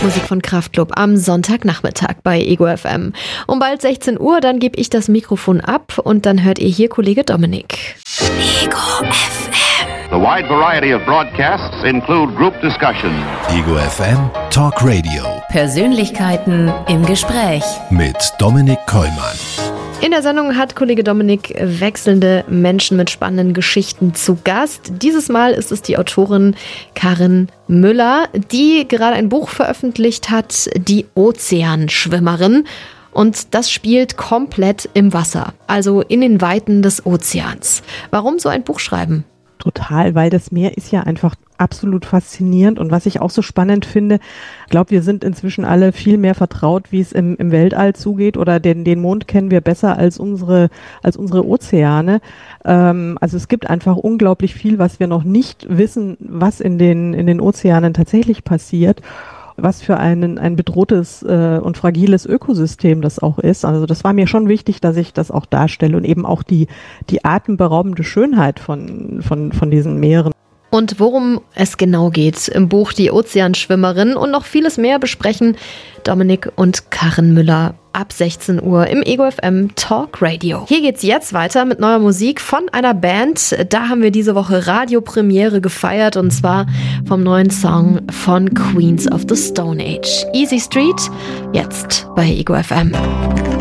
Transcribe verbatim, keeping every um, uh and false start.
Musik von Kraftklub am Sonntagnachmittag bei Ego F M. Um bald sechzehn Uhr, dann gebe ich das Mikrofon ab und dann hört ihr hier Kollege Dominik. Ego F M. The wide variety of broadcasts include group discussions. Ego F M Talk Radio. Persönlichkeiten im Gespräch. Mit Dominik Kollmann. In der Sendung hat Kollege Dominik wechselnde Menschen mit spannenden Geschichten zu Gast. Dieses Mal ist es die Autorin Karin Müller, die gerade ein Buch veröffentlicht hat, Die Ozeanschwimmerin. Und das spielt komplett im Wasser, also in den Weiten des Ozeans. Warum so ein Buch schreiben? Total, weil das Meer ist ja einfach absolut faszinierend und was ich auch so spannend finde, ich glaube, wir sind inzwischen alle viel mehr vertraut, wie es im, im Weltall zugeht oder den, den Mond kennen wir besser als unsere, als unsere Ozeane. Ähm, also es gibt einfach unglaublich viel, was wir noch nicht wissen, was in den, in den Ozeanen tatsächlich passiert. Was für einen, ein bedrohtes äh, und fragiles Ökosystem das auch ist. Also das war mir schon wichtig, dass ich das auch darstelle und eben auch die, die atemberaubende Schönheit von, von, von diesen Meeren. Und worum es genau geht im Buch Die Ozeanschwimmerin und noch vieles mehr besprechen Dominik und Karin Müller ab sechzehn Uhr im Ego F M Talk Radio. Hier geht's jetzt weiter mit neuer Musik von einer Band. Da haben wir diese Woche Radiopremiere gefeiert und zwar vom neuen Song von Queens of the Stone Age. Easy Street, jetzt bei Ego F M.